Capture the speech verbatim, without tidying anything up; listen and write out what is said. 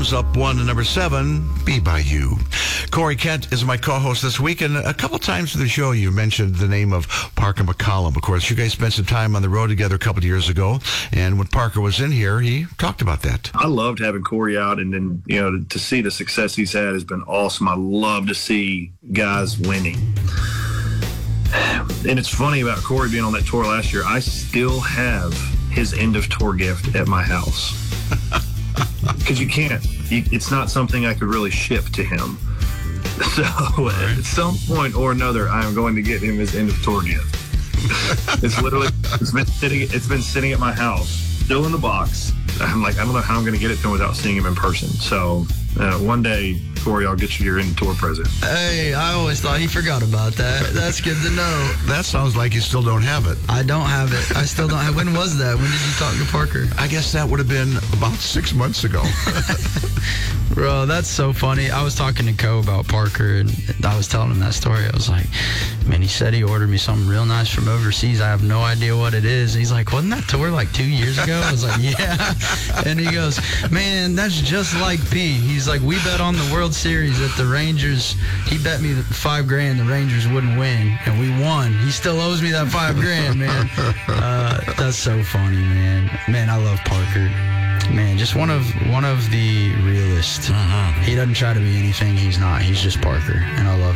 comes up one to number seven, Be By You. Corey Kent is my co-host this week, and a couple times in the show you mentioned the name of Parker McCollum. Of course, you guys spent some time on the road together a couple of years ago, and when Parker was in here, he talked about that. I loved having Corey out, and then, you know, to, to see the success he's had has been awesome. I love to see guys winning. And it's funny about Corey being on that tour last year, I still have his end of tour gift at my house. Because you can't. You, it's not something I could really ship to him. So right. At some point or another, I'm going to get him his end of tour gift. It's literally, it's been sitting, it's been sitting at my house, still in the box. I'm like, I don't know how I'm going to get it to him without seeing him in person. So uh, one day, Corey, I'll get you your end tour present. Hey, I always thought he forgot about that. That's good to know. That sounds like you still don't have it. I don't have it. I still don't have it. When was that? When did you talk to Parker? I guess that would have been about six months ago. Bro, that's so funny. I was talking to Co about Parker, and I was telling him that story. I was like, man, he said he ordered me something real nice from overseas. I have no idea what it is. And he's like, wasn't that tour like two years ago? I was like, yeah. And he goes, man, that's just like P. He's like, we bet on the World Series that the Rangers, he bet me five grand the Rangers wouldn't win, and we won. He still owes me that five grand, man. Uh, that's so funny, man. Man, I love Parker. Man, just one of one of the realists. Uh-huh. He doesn't try to be anything he's not. He's just Parker, and I love